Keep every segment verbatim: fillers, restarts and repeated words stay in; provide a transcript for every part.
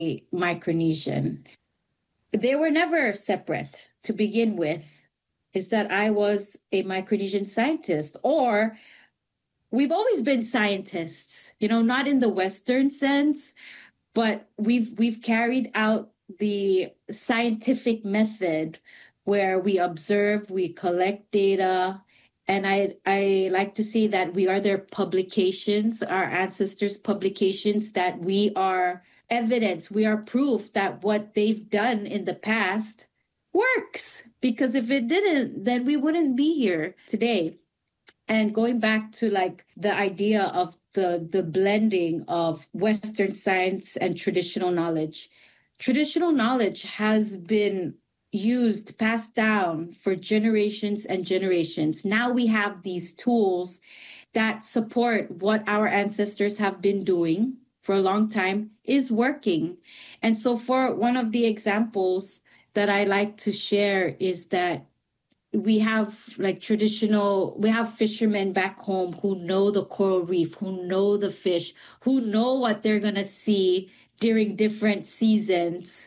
Micronesian. They were never separate to begin with, is that I was a Micronesian scientist, or we've always been scientists, you know, not in the Western sense, but we've we've carried out the scientific method where we observe, we collect data. And I, I like to say that we are their publications, our ancestors' publications, that we are evidence, we are proof that what they've done in the past works. Because if it didn't, then we wouldn't be here today. And going back to like the idea of the, the blending of Western science and traditional knowledge, traditional knowledge has been used, passed down for generations and generations. Now we have these tools that support what our ancestors have been doing for a long time is working. And so for one of the examples that I like to share is that we have like traditional, we have fishermen back home who know the coral reef, who know the fish, who know what they're going to see during different seasons.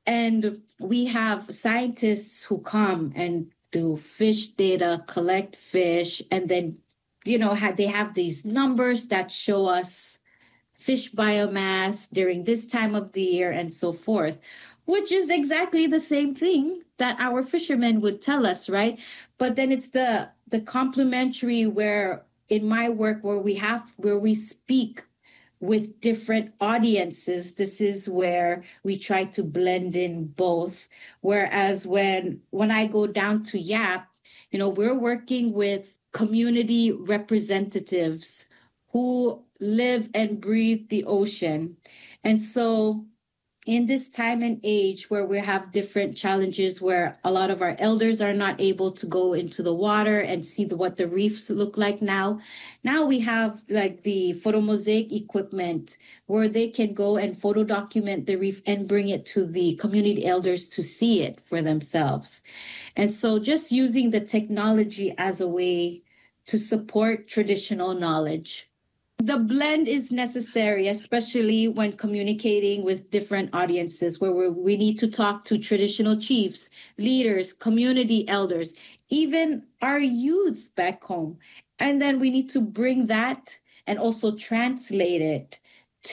And we have scientists who come and do fish data, collect fish, and then, you know, have, they have these numbers that show us fish biomass during this time of the year and so forth, which is exactly the same thing that our fishermen would tell us, right? But then it's the the complementary where in my work where we have where we speak with different audiences, this is where we try to blend in both. Whereas when when I go down to Yap, you know, we're working with community representatives who live and breathe the ocean. And so in this time and age where we have different challenges, where a lot of our elders are not able to go into the water and see the, what the reefs look like now. Now we have like the photomosaic equipment where they can go and photo document the reef and bring it to the community elders to see it for themselves. And so just using the technology as a way to support traditional knowledge. The blend is necessary, especially when communicating with different audiences where we're, we need to talk to traditional chiefs, leaders, community elders, even our youth back home. And then we need to bring that and also translate it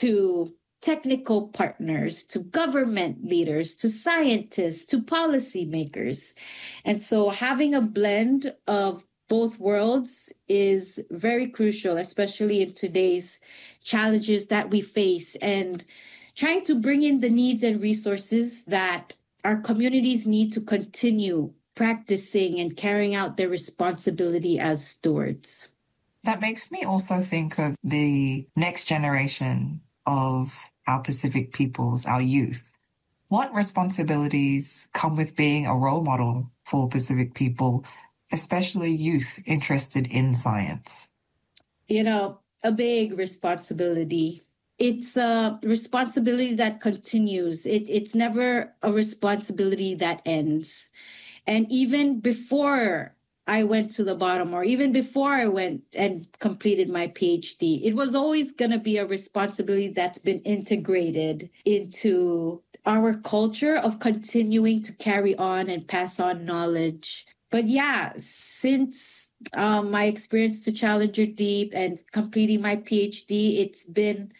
to technical partners, to government leaders, to scientists, to policymakers. And so having a blend of both worlds is very crucial, especially in today's challenges that we face, and trying to bring in the needs and resources that our communities need to continue practicing and carrying out their responsibility as stewards. That makes me also think of the next generation of our Pacific peoples, our youth. What responsibilities come with being a role model for Pacific people, especially youth interested in science? You know, a big responsibility. It's a responsibility that continues. It, it's never a responsibility that ends. And even before I went to the bottom, or even before I went and completed my PhD, it was always going to be a responsibility that's been integrated into our culture of continuing to carry on and pass on knowledge. But yeah, since um, my experience to Challenger Deep and completing my PhD, it's been,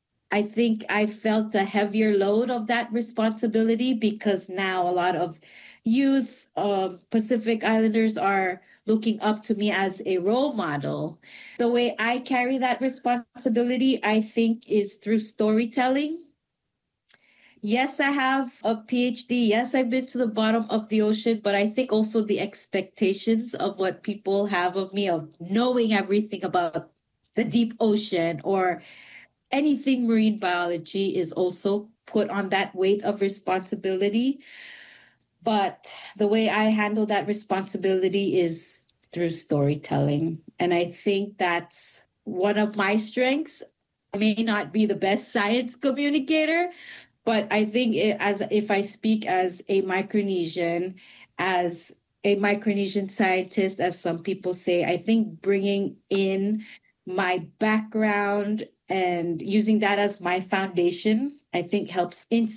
I think I felt a heavier load of that responsibility, because now a lot of youth, uh, Pacific Islanders are looking up to me as a role model. The way I carry that responsibility, I think, is through storytelling. Yes, I have a PhD. Yes, I've been to the bottom of the ocean, but I think also the expectations of what people have of me, of knowing everything about the deep ocean or anything marine biology, is also put on that weight of responsibility. But the way I handle that responsibility is through storytelling. And I think that's one of my strengths. I may not be the best science communicator, but I think it, as if I speak as a Micronesian, as a Micronesian scientist, as some people say, I think bringing in my background and using that as my foundation I think helps